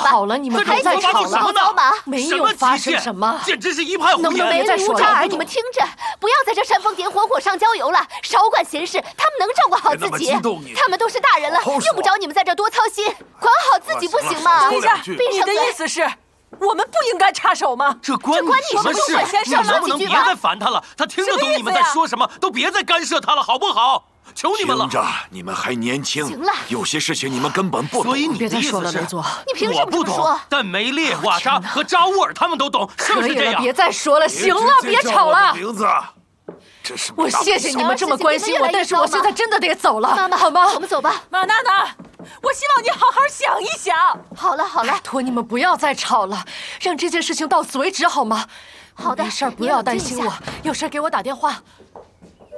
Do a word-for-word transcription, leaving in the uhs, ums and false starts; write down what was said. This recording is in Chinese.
吧。 好了，你们别再吵了，没有发生什么， 简直是一派胡言。 能不能别再说了？你们听着，不要在这煽风点火、火上浇油了，少管闲事。他们能照顾好自己，他们都是大人了，用不着你们在这多操心，管好自己不行吗？ 等一下，你的意思是？我们不应该插手吗？ 这关你什么事？你能不能别再烦他了？他听得懂你们在说什么，都别再干涉他了，好不好？求你们了！ 听着，你们还年轻， 行了， 有些事情你们根本不懂。 所以你的意思是， 你凭什么这么说？ 但梅烈、瓦莎和扎乌尔他们都懂，是不是这样？ 别再说了，行了，别吵了。 名字，这是我谢谢你们这么关心我，但是我现在真的得走了， 妈妈， 好吗？ 我们走吧。 马娜娜，我希望你好好想一想。 好了好了， 拜托你们不要再吵了，让这件事情到此为止好吗？ 好的， 没事不要担心我，有事给我打电话。